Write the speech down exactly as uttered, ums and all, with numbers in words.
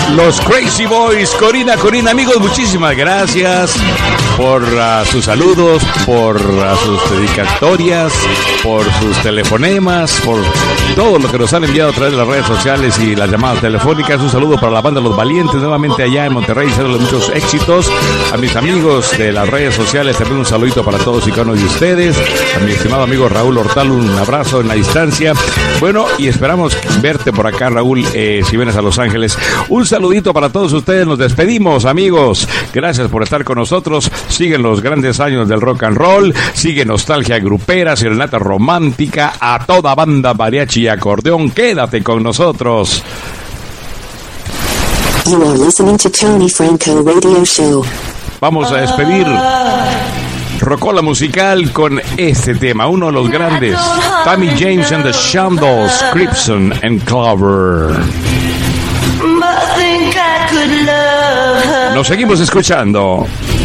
Los Crazy Boys, Corina, Corina, amigos, muchísimas gracias por uh, sus saludos, por uh, sus dedicatorias, por sus telefonemas, por todo lo que nos han enviado a través de las redes sociales y las llamadas telefónicas. Un saludo para la banda Los Valientes, nuevamente allá en Monterrey, deseándoles muchos éxitos. A mis amigos de las redes sociales también un saludito para todos y cada uno de ustedes. A mi estimado amigo Raúl Hortal, un abrazo en la distancia. Bueno, y esperamos verte por acá, Raúl, eh, si vienes a Los Ángeles. Un saludito para todos ustedes, nos despedimos, amigos. Gracias por estar con nosotros. Siguen los grandes años del rock and roll, sigue nostalgia grupera, serenata romántica, a toda banda mariachi y acordeón. Quédate con nosotros. You are listening to Tony Franco Radio Show. Vamos a despedir Rocola Musical con este tema, uno de los grandes, Tammy James and the Shambles, Crimson and Clover. Nos seguimos escuchando.